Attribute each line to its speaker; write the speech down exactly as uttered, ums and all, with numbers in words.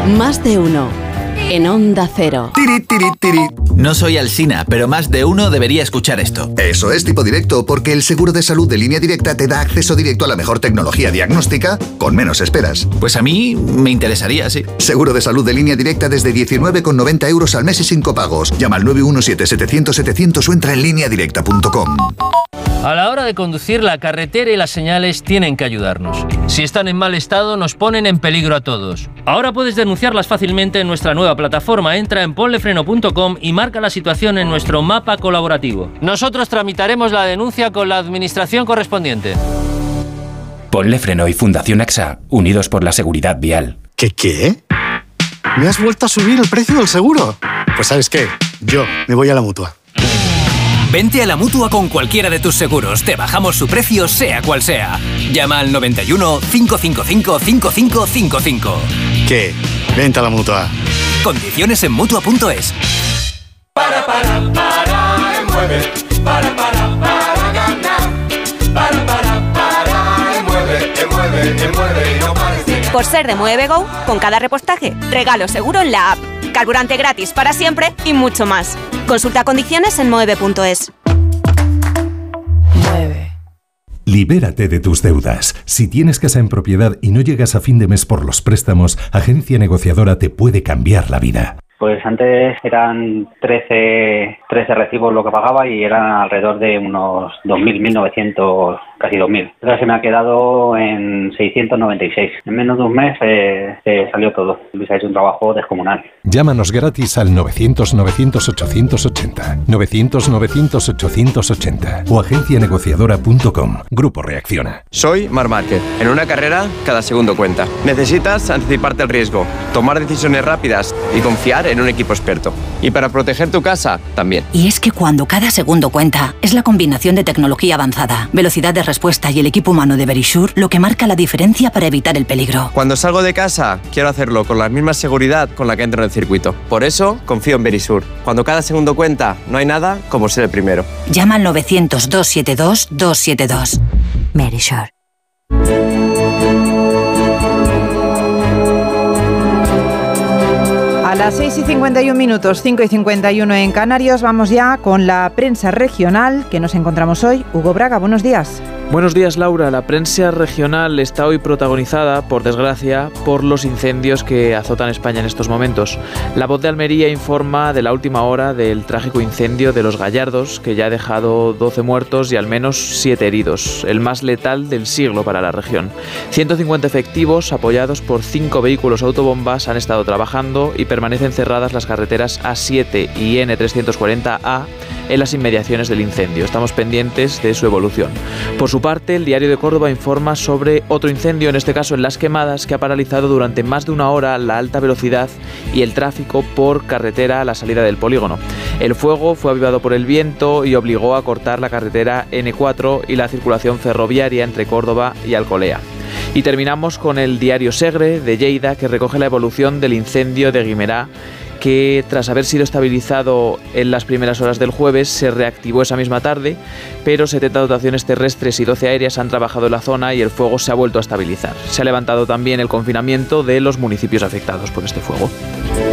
Speaker 1: Más de uno. En Onda Cero.
Speaker 2: Tiri, tiri, tiri.
Speaker 3: No soy Alsina, pero más de uno debería escuchar esto.
Speaker 2: Eso es Tipo Directo, porque el seguro de salud de Línea Directa te da acceso directo a la mejor tecnología diagnóstica con menos esperas.
Speaker 3: Pues a mí me interesaría, sí.
Speaker 2: Seguro de salud de Línea Directa desde diecinueve con noventa euros al mes y sin copagos. Llama al nueve uno siete, setecientos, setecientos o entra en línea directa punto com.
Speaker 4: A la hora de conducir, la carretera y las señales tienen que ayudarnos. Si están en mal estado, nos ponen en peligro a todos. Ahora puedes denunciarlas fácilmente en nuestra nueva plataforma. Entra en ponle freno punto com y marca la situación en nuestro mapa colaborativo. Nosotros tramitaremos la denuncia con la administración correspondiente.
Speaker 5: Ponle Freno y Fundación A X A, unidos por la seguridad vial.
Speaker 6: ¿Qué qué? ¿Me has vuelto a subir el precio del seguro? Pues ¿sabes qué? Yo me voy a la Mutua.
Speaker 7: Vente a la Mutua con cualquiera de tus seguros. Te bajamos su precio, sea cual sea. Llama al noventa y uno, cinco cinco cinco, cinco cinco cinco cinco.
Speaker 6: ¿Qué? Vente a la Mutua.
Speaker 7: Condiciones en Mutua punto es.
Speaker 8: Para, para, para, mueve. Para, para, para ganar. Para, para, para, mueve, mueve, mueve y no pares de ganar.
Speaker 9: Por ser de Mueve Go, con cada repostaje, regalo seguro en la app. Carburante gratis para siempre y mucho más. Consulta condiciones en mueve punto es.
Speaker 10: Mueve. Libérate de tus deudas. Si tienes casa en propiedad y no llegas a fin de mes por los préstamos, Agencia Negociadora te puede cambiar la vida.
Speaker 11: Pues antes eran trece, trece recibos lo que pagaba y eran alrededor de unos dos mil, mil novecientos, casi dos mil. Ahora se me ha quedado en seiscientos noventa y seis. En menos de un mes eh, se salió todo. Luis ha hecho un trabajo descomunal.
Speaker 10: Llámanos gratis al novecientos, novecientos, ochocientos ochenta, novecientos, novecientos, ochocientos ochenta o agencia negociadora punto com. Grupo Reacciona.
Speaker 12: Soy Marc Márquez. En una carrera, cada segundo cuenta. Necesitas anticiparte al riesgo, tomar decisiones rápidas y confiar en un equipo experto. Y para proteger tu casa, también.
Speaker 13: Y es que cuando cada segundo cuenta, es la combinación de tecnología avanzada, velocidad de respuesta y el equipo humano de Verisure lo que marca la diferencia para evitar el peligro.
Speaker 12: Cuando salgo de casa, quiero hacerlo con la misma seguridad con la que entro en el circuito. Por eso, confío en Verisure. Cuando cada segundo cuenta, no hay nada como ser el primero.
Speaker 13: Llama al novecientos, doscientos setenta y dos, doscientos setenta y dos. Verisure.
Speaker 14: A las seis y cincuenta y un minutos, cinco y cincuenta y uno en Canarias, vamos ya con la prensa regional que nos encontramos hoy. Hugo Braga, buenos días.
Speaker 15: Buenos días, Laura. La prensa regional está hoy protagonizada, por desgracia, por los incendios que azotan España en estos momentos. La Voz de Almería informa de la última hora del trágico incendio de Los Gallardos, que ya ha dejado doce muertos y al menos siete heridos, el más letal del siglo para la región. ciento cincuenta efectivos, apoyados por cinco vehículos autobombas, han estado trabajando y permanecen cerradas las carreteras A siete y N trescientos cuarenta A en las inmediaciones del incendio. Estamos pendientes de su evolución. Por su parte, el Diario de Córdoba informa sobre otro incendio, en este caso en Las Quemadas, que ha paralizado durante más de una hora la alta velocidad y el tráfico por carretera a la salida del polígono. El fuego fue avivado por el viento y obligó a cortar la carretera N cuatro y la circulación ferroviaria entre Córdoba y Alcolea. Y terminamos con el Diario Segre de Lleida, que recoge la evolución del incendio de Guimerá, que tras haber sido estabilizado en las primeras horas del jueves se reactivó esa misma tarde, pero setenta dotaciones terrestres y doce aéreas han trabajado en la zona y el fuego se ha vuelto a estabilizar. Se ha levantado también el confinamiento de los municipios afectados por este fuego.